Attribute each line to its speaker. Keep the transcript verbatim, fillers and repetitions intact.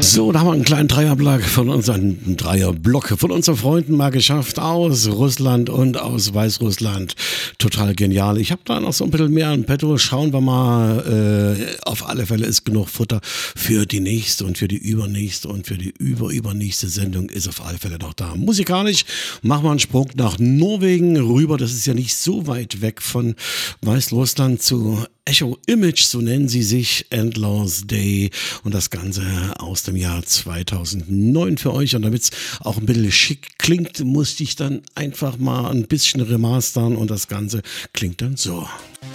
Speaker 1: So, da haben wir einen kleinen Dreierblock von unseren Dreierblock von unseren Freunden mal geschafft aus Russland und aus Weißrussland. Total genial. Ich habe da noch so ein bisschen mehr an Petto. Schauen wir mal. Äh, auf alle Fälle ist genug Futter für die nächste und für die übernächste und für die überübernächste Sendung ist auf alle Fälle noch da. Musikalisch machen wir einen Sprung nach Norwegen rüber. Das ist ja nicht so weit weg von Weißrussland zu Echo Image, so nennen sie sich, Endless Day und das Ganze aus dem Jahr zweitausendneun für euch. Und damit es auch ein bisschen schick klingt, musste ich dann einfach mal ein bisschen remastern und das Ganze klingt dann so.